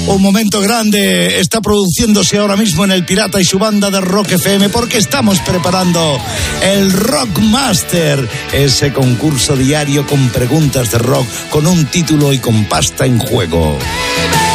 Un momento grande está produciéndose ahora mismo en El Pirata y su banda de Rock FM, porque estamos preparando el Rockmaster, ese concurso diario con preguntas de rock, con un título y con pasta en juego.